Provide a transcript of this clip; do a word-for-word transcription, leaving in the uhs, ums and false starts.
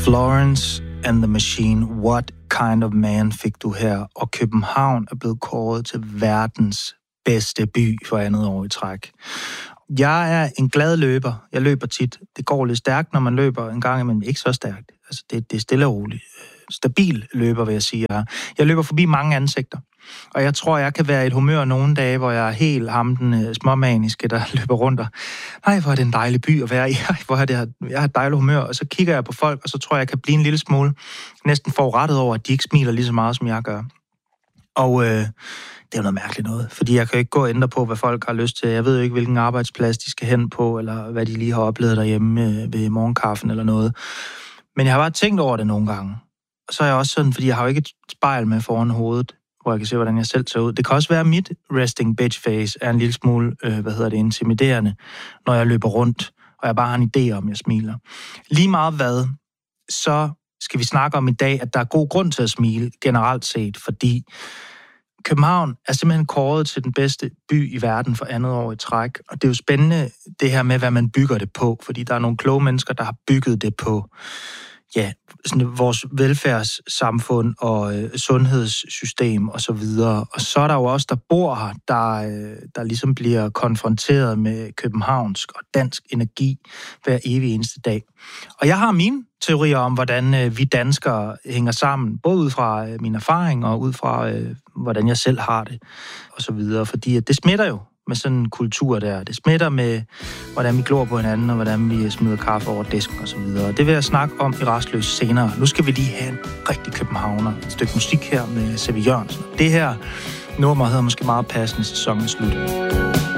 Florence and the Machine, What Kind of Man fik du her? Og København er blevet kåret til verdens bedste by for andet år i træk. Jeg er en glad løber. Jeg løber tit. Det går lidt stærkt, når man løber en gang, men ikke så stærkt. Altså, det, det er stille og roligt. Stabil løber, vil jeg sige. Jeg løber forbi mange ansigter. Og jeg tror, jeg kan være i et humør nogle dage, hvor jeg er helt ham den småmaniske, der løber rundt og nej, hvor er det en dejlig by at være i. Hvor er det, jeg har et dejligt humør. Og så kigger jeg på folk, og så tror jeg, jeg kan blive en lille smule næsten forurettet over, at de ikke smiler lige så meget, som jeg gør. Og øh, det er jo noget mærkeligt noget, fordi jeg kan jo ikke gå og ændre på, hvad folk har lyst til. Jeg ved jo ikke, hvilken arbejdsplads de skal hen på, eller hvad de lige har oplevet derhjemme øh, ved morgenkaffen eller noget. Men jeg har bare tænkt over det nogle gange. Og så er jeg også sådan, fordi jeg har jo ikke et spejl med foran hovedet, hvor jeg kan se, hvordan jeg selv ser ud. Det kan også være, at mit resting bitch face er en lille smule, øh, hvad hedder det, intimiderende, når jeg løber rundt, og jeg bare har en idé om, jeg smiler. Lige meget hvad, så skal vi snakke om i dag, at der er god grund til at smile, generelt set, fordi København er simpelthen kåret til den bedste by i verden for andet år i træk, og det er jo spændende, det her med, hvad man bygger det på, fordi der er nogle kloge mennesker, der har bygget det på, ja, sådan vores velfærdssamfund og øh, sundhedssystem og så videre. Og så er der jo også, der bor her, der, øh, der ligesom bliver konfronteret med københavnsk og dansk energi hver evig eneste dag. Og jeg har mine teorier om, hvordan øh, vi danskere hænger sammen, både ud fra øh, min erfaring og ud fra, øh, hvordan jeg selv har det og så videre. Fordi det smitter jo med sådan en kultur der. Det smitter med, hvordan vi glor på hinanden, og hvordan vi smider kaffe over disken og så videre. Det vil jeg snakke om i Rastløs senere. Nu skal vi lige have en rigtig københavner. Et stykke musik her med Sevi Jørgensen. Det her nummer hedder måske meget passende sæsonen slut.